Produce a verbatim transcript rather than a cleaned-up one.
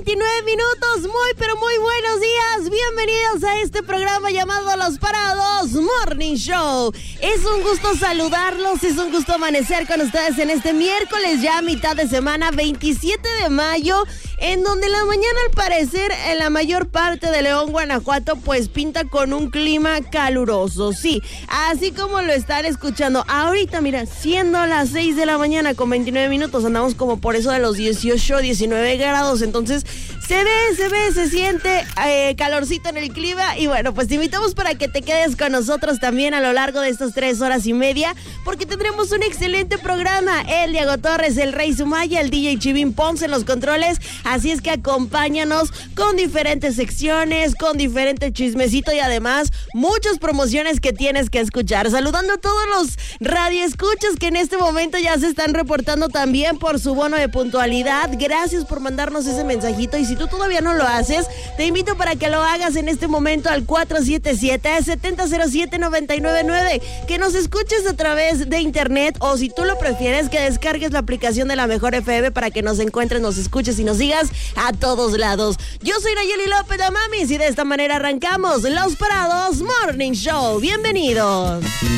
veintinueve minutos, muy pero muy buenos días. Bienvenidos a este programa llamado Los Parados Morning Show. Es un gusto saludarlos, es un gusto amanecer con ustedes en este miércoles, ya mitad de semana, veintisiete de mayo, en donde la mañana al parecer en la mayor parte de León, Guanajuato, pues pinta con un clima caluroso. Sí, así como lo están escuchando ahorita, mira, siendo las seis de la mañana con veintinueve minutos, andamos como por eso de los dieciocho, diecinueve grados, entonces se ve, se ve, se siente eh, calorcito en el clima. Y bueno, pues te invitamos para que te quedes con nosotros también a lo largo de estas tres horas y media, porque tendremos un excelente programa. El Diego Torres, el Rey Sumaya, el D J Chivín Ponce en los controles, así es que acompáñanos con diferentes secciones, con diferente chismecito y además muchas promociones que tienes que escuchar. Saludando a todos los radioescuchas que en este momento ya se están reportando también por su bono de puntualidad. Gracias por mandarnos ese mensajito, y si tú todavía no lo haces, te invito para que lo hagas en este momento al cuatro siete siete, siete cero siete, nueve nueve nueve, que nos escuches a través de internet, o si tú lo prefieres, que descargues la aplicación de La Mejor F M para que nos encuentres, nos escuches y nos sigas a todos lados. Yo soy Nayeli López, la Mamis, y de esta manera arrancamos Los Parados Morning Show. Bienvenidos.